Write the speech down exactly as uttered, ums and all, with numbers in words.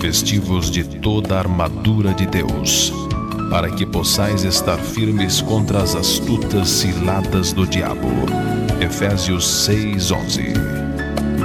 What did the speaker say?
revestivos de toda a armadura de Deus, para que possais estar firmes contra as astutas ciladas do diabo. Efésios seis, onze.